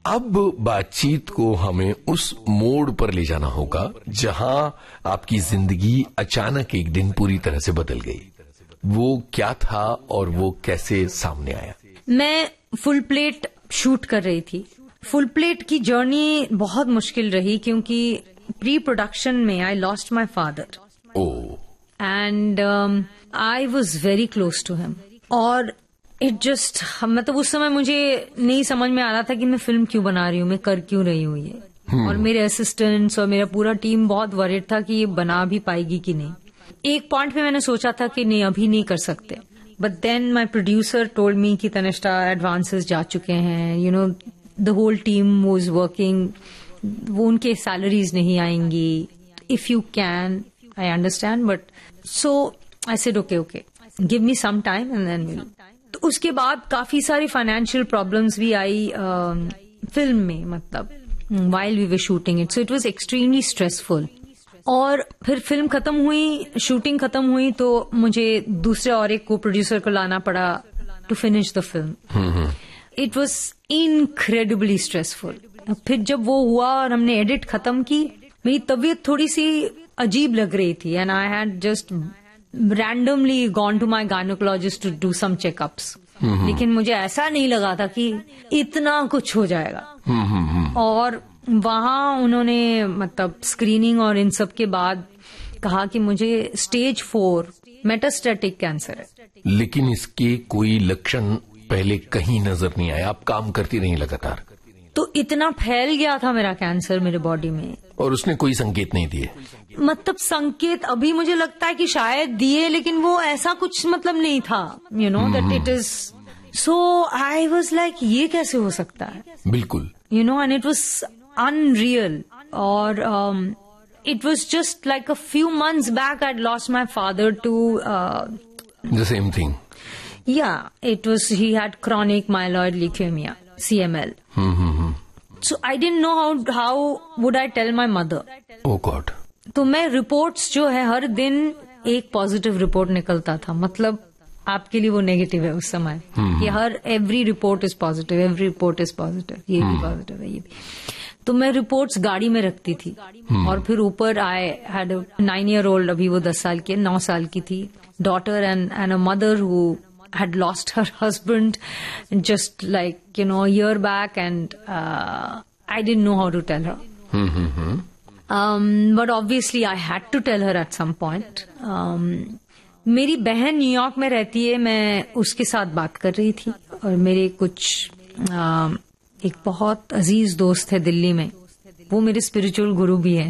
अब बातचीत को हमें उस मोड़ पर ले जाना होगा जहां आपकी जिंदगी अचानक एक दिन पूरी तरह से बदल गई। वो क्या था और वो कैसे सामने आया? मैं फुल प्लेट शूट कर रही थी। फुल प्लेट की जर्नी बहुत मुश्किल रही क्योंकि प्री प्रोडक्शन में I lost my father and I was very close to him. और इट जस्ट मतलब उस समय मुझे नहीं समझ में आ रहा था कि मैं फिल्म क्यों बना रही हूँ, मैं कर क्यों रही हूँ ये। और मेरे असिस्टेंट्स और मेरा पूरा टीम बहुत वरीड था कि ये बना भी पाएगी कि नहीं। एक पॉइंट पे मैंने सोचा था कि नहीं अभी नहीं कर सकते, but then my producer told me कि तनिष्ठा एडवांसेस जा चुके हैं, you know the whole team was working, वो उनके सैलरीज नहीं आएंगी, if you can I understand but so I said okay give me some time and then will. तो उसके बाद काफी सारी फाइनेंशियल प्रॉब्लम्स भी आई फिल्म में, मतलब while we were shooting it, so it was extremely stressful. और फिर फिल्म खत्म हुई, शूटिंग खत्म हुई तो मुझे दूसरे और एक को प्रोड्यूसर को लाना पड़ा to finish the film. It was incredibly stressful. फिर जब वो हुआ और हमने एडिट खत्म की, मेरी तबीयत थोड़ी सी अजीब लग रही थी and I had just randomly gone to my gynaecologist to do some checkups. लेकिन मुझे ऐसा नहीं लगा था कि इतना कुछ हो जाएगा। और वहां उन्होंने मतलब स्क्रीनिंग और इन सब के बाद कहा कि मुझे स्टेज 4 मेटास्टेटिक कैंसर है। लेकिन इसके कोई लक्षण पहले कहीं नजर नहीं आया, आप काम करती रही लगातार? तो इतना फैल गया था मेरा कैंसर मेरे बॉडी में। और उसने कोई संकेत नहीं दिए? मतलब संकेत अभी मुझे लगता है कि शायद दिए, लेकिन वो ऐसा कुछ मतलब नहीं था, you know that it is. So I was like ये कैसे हो सकता है? बिल्कुल, you know, and it was unreal. और it was just like a few months back I'd lost my father to the same thing. Yeah, it was, he had chronic myeloid leukemia, CML. So I didn't know how would I tell my mother. Oh God. तो मैं reports जो है हर दिन एक positive report निकलता था, मतलब आपके लिए वो नेगेटिव है उस समय कि हर every report is positive, every report is positive, ये भी पॉजिटिव है, ये भी। तो मैं रिपोर्ट्स गाड़ी में रखती थी। और फिर ऊपर आई हैड 9-year-old, अभी वो 10 साल की, 9 साल की थी, daughter and a mother who had lost her husband just like, you know, a year back, and I didn't know how to tell her. But obviously I had to tell her at some point. मेरी बहन New York में रहती है, मैं उसके साथ बात कर रही थी। और मेरे कुछ एक बहुत अजीज दोस्त है दिल्ली में, वो मेरे स्पिरिचुअल गुरु भी है।